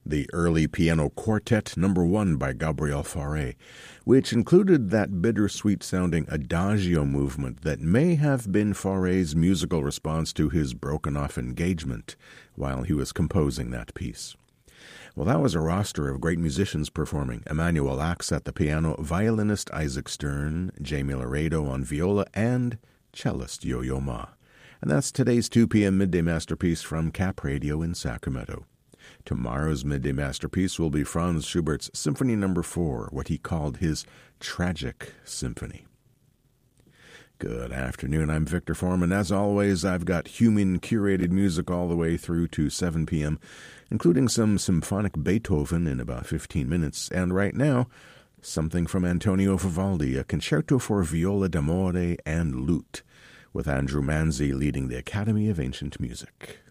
the early piano quartet No. 1 by Gabriel Fauré, which included that bittersweet-sounding adagio movement that may have been Fauré's musical response to his broken-off engagement while he was composing that piece. Well, that was a roster of great musicians performing. Emanuel Ax at the piano, violinist Isaac Stern, Jamie Laredo on viola, and cellist Yo-Yo Ma. And that's today's 2 p.m. Midday Masterpiece from Cap Radio in Sacramento. Tomorrow's Midday Masterpiece will be Franz Schubert's Symphony No. 4, what he called his Tragic Symphony. Good afternoon, I'm Victor Foreman. As always, I've got human-curated music all the way through to 7 p.m., including some symphonic Beethoven in about 15 minutes, and right now, something from Antonio Vivaldi, a concerto for viola d'amore and lute, with Andrew Manzi leading the Academy of Ancient Music.